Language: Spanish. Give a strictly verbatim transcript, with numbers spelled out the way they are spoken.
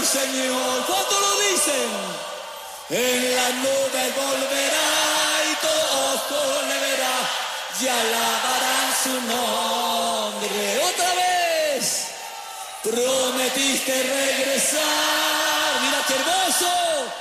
Señor. ¿Cuánto lo dicen? En la nube volverá y todo ojo le verá y alabarán su nombre. Otra vez, prometiste regresar. Mira qué hermoso.